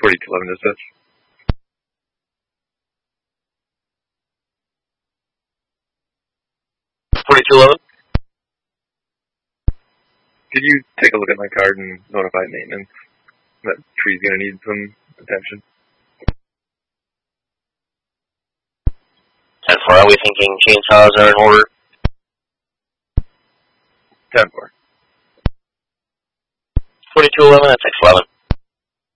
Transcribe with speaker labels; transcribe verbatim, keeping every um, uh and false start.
Speaker 1: forty-two eleven dispatch.
Speaker 2: forty-two eleven?
Speaker 1: Could you take a look at my card and notify maintenance? That tree's gonna need some attention.
Speaker 2: ten four, are we thinking chainsaws are in order?
Speaker 1: ten four.
Speaker 2: forty-two eleven, that's X eleven.